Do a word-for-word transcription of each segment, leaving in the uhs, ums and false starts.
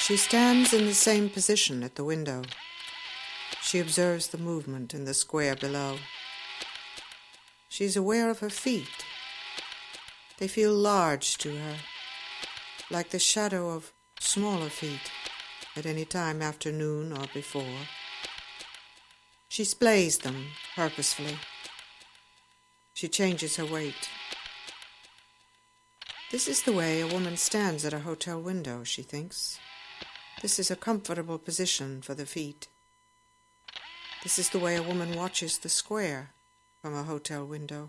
She stands in the same position at the window. She observes the movement in the square below. She is aware of her feet. They feel large to her, like the shadow of smaller feet at any time after noon or before. She splays them purposefully. She changes her weight. This is the way a woman stands at a hotel window, she thinks. This is a comfortable position for the feet. This is the way a woman watches the square from a hotel window.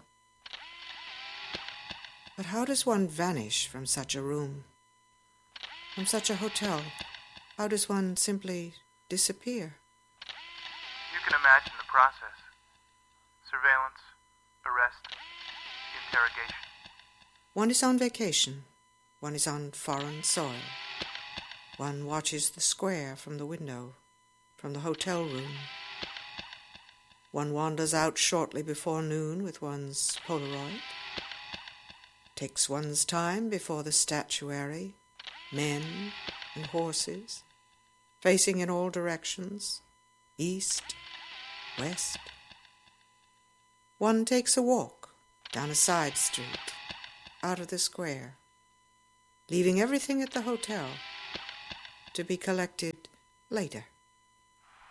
But how does one vanish from such a room? From such a hotel, how does one simply disappear? You can imagine the process. Surveillance, arrest, interrogation. One is on vacation. One is on foreign soil. One watches the square from the window, from the hotel room. One wanders out shortly before noon with one's Polaroid. Takes one's time before the statuary, men and horses, facing in all directions, east, west. One takes a walk down a side street, out of the square, leaving everything at the hotel to be collected later.